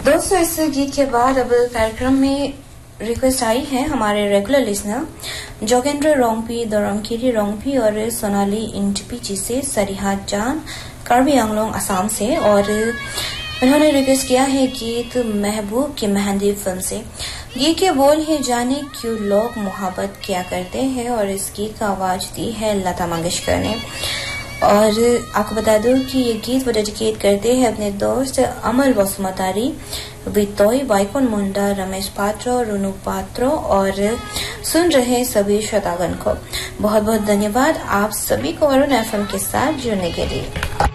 दोस्तों, इस गीत के बाद अब कार्यक्रम में रिक्वेस्ट आई है हमारे रेगुलर लिसनर जोगेंद्र रोंगपी, दरमकीरी रोंगपी और सोनाली इंटपी जी से सरिहात जान कार्बी आंगलोंग असम से, और उन्होंने रिक्वेस्ट किया है गीत महबूब की मेहंदी फिल्म से। गीत के बोल है जाने क्यों लोग मोहब्बत किया करते हैं, और इस गीत का आवाज दी है लता मंगेशकर ने। और आपको बता दूं कि ये गीत वो डेडिकेट करते हैं अपने दोस्त अमल वसुमतारी, वितोई, वाइकोन मुंडा, रमेश पात्रो, रुनु पात्रो और सुन रहे सभी श्रोतागण को बहुत बहुत धन्यवाद आप सभी को अरुण एफएम के साथ जुड़ने के लिए।